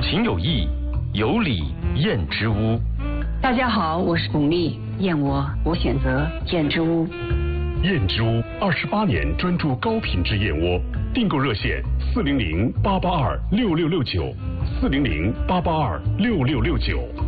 情有义，有理燕之屋。 大家好，我是巩俐，燕我选择燕之屋。 燕之屋28年专注高品质燕窝，订购热线400-882-6669，400-882-6669。